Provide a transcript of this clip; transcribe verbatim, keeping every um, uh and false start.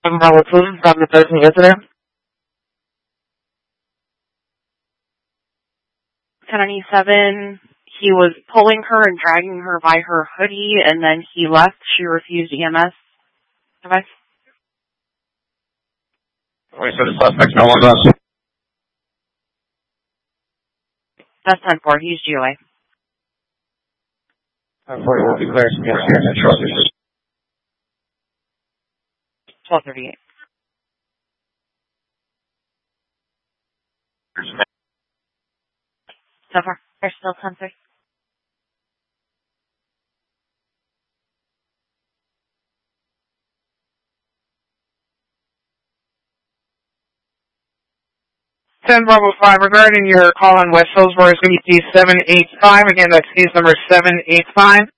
Bravo two, from the thirteen incident. ten ninety-seven, he was pulling her and dragging her by her hoodie, and then he left. She refused E M S. Device. Wait, so the suspect no longer on. That's ten four, he's G O A. ten four will be clear from your here. twelve thirty-eight. So far, they're still ten three. ten Bravo five, regarding your call on West Hillsborough, it's going to be C seven eight five. Again, that's case number seven eight five.